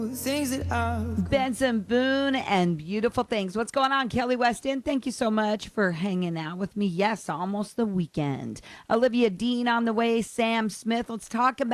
things that I've Benson Boone and Beautiful Things. What's going on, Kelly Weston? Thank you so much for hanging out with me. Yes, almost the weekend. Olivia Dean on the way, Sam Smith. Let's talk about